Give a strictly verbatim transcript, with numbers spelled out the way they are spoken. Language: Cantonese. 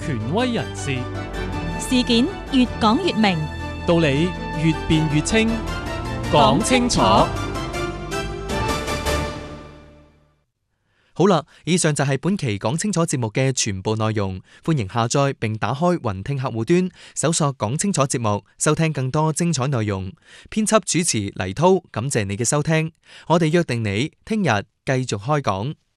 權威人士， 事件越講越明， 道理越辯越清，講清楚。 好啦，以上就係本期講清楚節目嘅全部內容。歡迎下載並打開雲聽客戶端，搜索講清楚節目，收聽更多精彩內容。編輯主持黎濤，感謝你嘅收聽。我哋約定你聽日繼續開講。